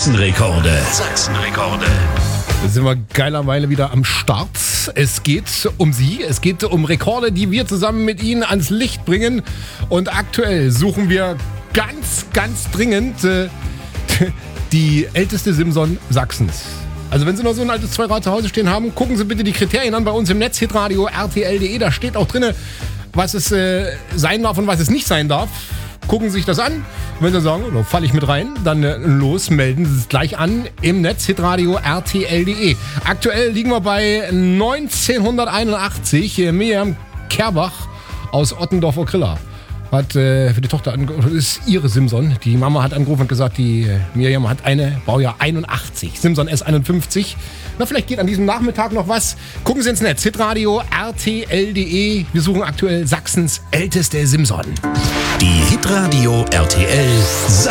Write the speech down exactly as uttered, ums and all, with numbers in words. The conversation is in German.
Sachsenrekorde. Sachsenrekorde. Da sind wir geilerweise wieder am Start. Es geht um Sie, es geht um Rekorde, die wir zusammen mit Ihnen ans Licht bringen. Und aktuell suchen wir ganz, ganz dringend äh, die älteste Simson Sachsens. Also wenn Sie noch so ein altes Zweirad zu Hause stehen haben, gucken Sie bitte die Kriterien an bei uns im Netz, hitradio R T L punkt de. Da steht auch drin, was es äh, sein darf und was es nicht sein darf. Gucken Sie sich das an. Und wenn Sie sagen, da falle ich mit rein, dann äh, los, melden Sie es gleich an im Netz, hitradio R T L punkt de. Aktuell liegen wir bei neunzehnhunderteinundachtzig. Äh, Miriam Kerbach aus Ottendorf-Okrilla hat äh, für die Tochter angerufen. Das ist ihre Simson. Die Mama hat angerufen und gesagt, die äh, Miriam hat eine Baujahr einundachtzig. Simson S einundfünfzig. Na, vielleicht geht an diesem Nachmittag noch was. Gucken Sie ins Netz, hitradio R T L punkt de. Wir suchen aktuell Sachsens älteste Simson. Die Hitradio R T L